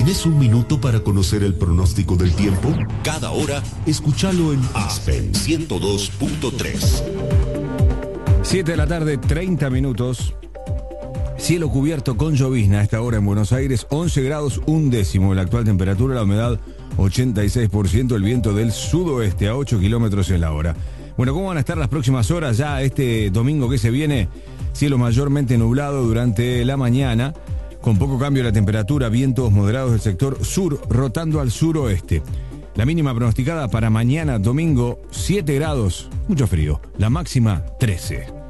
¿Tenés un minuto para conocer el pronóstico del tiempo? Cada hora, escúchalo en Aspen 102.3. 7 de la tarde, 30 minutos. Cielo cubierto con llovizna a esta hora en Buenos Aires, 11 grados 1 décimo. La actual temperatura, la humedad 86%, el viento del sudoeste a 8 kilómetros en la hora. Bueno, ¿cómo van a estar las próximas horas? Ya este domingo que se viene, cielo mayormente nublado durante la mañana, con poco cambio de la temperatura, vientos moderados del sector sur, rotando al suroeste. La mínima pronosticada para mañana, domingo, 7 grados, mucho frío. La máxima, 13.